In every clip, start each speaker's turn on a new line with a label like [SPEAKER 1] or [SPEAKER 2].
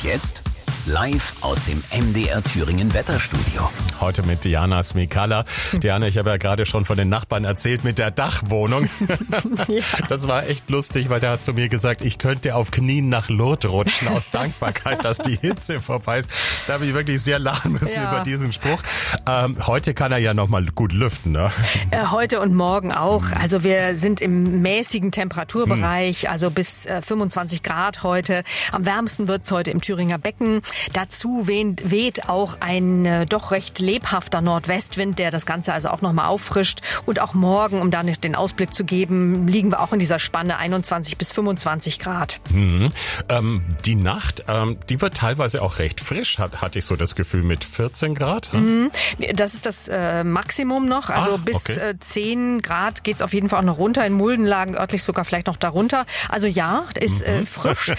[SPEAKER 1] jetzt live aus dem MDR Thüringen Wetterstudio.
[SPEAKER 2] Heute mit Diana Smikala. Diana, ich habe ja gerade schon von den Nachbarn erzählt mit der Dachwohnung. Ja. Das war echt lustig, weil der hat zu mir gesagt, ich könnte auf Knien nach Lourdes rutschen aus Dankbarkeit, dass die Hitze vorbei ist. Da habe ich wirklich sehr lachen müssen über diesen Spruch. Heute kann er ja nochmal gut lüften, ne?
[SPEAKER 3] Heute und morgen auch. Also wir sind im mäßigen Temperaturbereich, also bis 25 Grad heute. Am wärmsten wird's heute im Thüringer Becken. Dazu weht auch ein doch recht lebhafter Nordwestwind, der das Ganze also auch nochmal auffrischt. Und auch morgen, um da den Ausblick zu geben, liegen wir auch in dieser Spanne 21 bis 25 Grad.
[SPEAKER 2] Die Nacht, die wird teilweise auch recht frisch, hatte ich so das Gefühl, mit 14 Grad.
[SPEAKER 3] Das ist das Maximum noch. Also bis 10 Grad geht's auf jeden Fall auch noch runter. In Mulden lagen örtlich sogar vielleicht noch darunter. Also ja, ist frisch.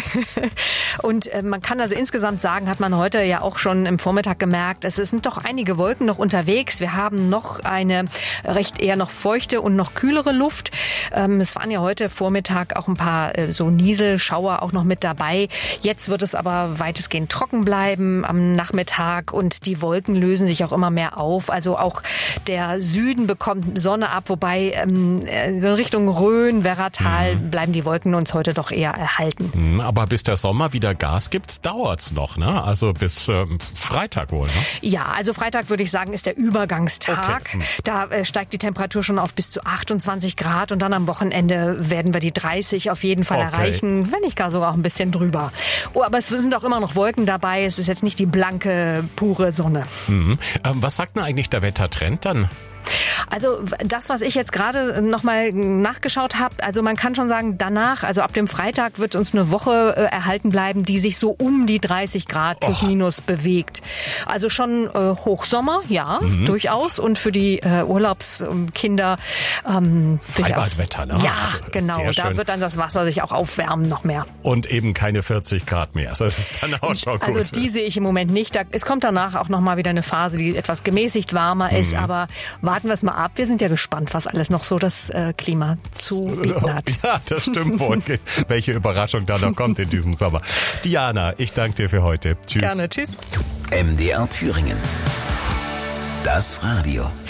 [SPEAKER 3] Und man kann also insgesamt sagen, hat man heute ja auch schon im Vormittag gemerkt, es sind doch einige Wolken noch unterwegs. Wir haben noch eine recht eher noch feuchte und noch kühlere Luft. Es waren ja heute Vormittag auch ein paar so Nieselschauer auch noch mit dabei. Jetzt wird es aber weitestgehend trocken bleiben am Nachmittag und die Wolken lösen sich auch immer mehr auf. Also auch der Süden bekommt Sonne ab, wobei so in Richtung Rhön, Werratal bleiben die Wolken uns heute doch eher erhalten.
[SPEAKER 2] Aber bis der Sommer wieder Gas gibt, dauert's noch, ne? Also bis Freitag wohl, ne?
[SPEAKER 3] Ja, also Freitag würde ich sagen, ist der Übergangstag.
[SPEAKER 2] Okay.
[SPEAKER 3] Da steigt die Temperatur schon auf bis zu 28 Grad und dann am Wochenende werden wir die 30 auf jeden Fall erreichen, wenn nicht gar sogar auch ein bisschen drüber. Aber es sind auch immer noch Wolken dabei. Es ist jetzt nicht die blanke, pure Sonne.
[SPEAKER 2] Was sagt denn eigentlich der Wettertrend dann?
[SPEAKER 3] Also das, was ich jetzt gerade nochmal nachgeschaut habe, also man kann schon sagen, danach, also ab dem Freitag wird uns eine Woche erhalten bleiben, die sich so um die 30 Grad plus minus bewegt. Also schon Hochsommer, ja, durchaus. Und für die Urlaubskinder
[SPEAKER 2] Freibadwetter, ne?
[SPEAKER 3] Ja,
[SPEAKER 2] also,
[SPEAKER 3] genau. Da wird dann das Wasser sich auch aufwärmen noch mehr.
[SPEAKER 2] Und eben keine 40 Grad mehr. Das ist dann auch schon gut.
[SPEAKER 3] Also die sehe ich im Moment nicht. Es kommt danach auch nochmal wieder eine Phase, die etwas gemäßigt warmer ist, aber warten wir es mal ab. Wir sind ja gespannt, was alles noch so das Klima zu bieten hat.
[SPEAKER 2] Ja, das stimmt wohl. Welche Überraschung da noch kommt in diesem Sommer. Diana, ich danke dir für heute. Tschüss.
[SPEAKER 3] Gerne, tschüss.
[SPEAKER 1] MDR Thüringen. Das Radio.